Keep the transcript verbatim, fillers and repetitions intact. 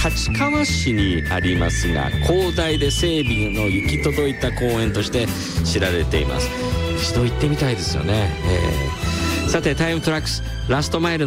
立川市にありますが、広大で整備の行き届いた公園として知られています。一度行ってみたいですよね、えー、さてタイムトラックスラストマイル